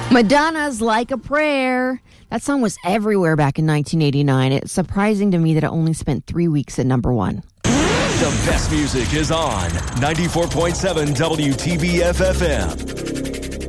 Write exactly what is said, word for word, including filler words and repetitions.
Madonna's Like a Prayer. That song was everywhere back in nineteen eighty-nine. It's surprising to me that it only spent three weeks at number one. The best music is on ninety-four point seven W T B F F M.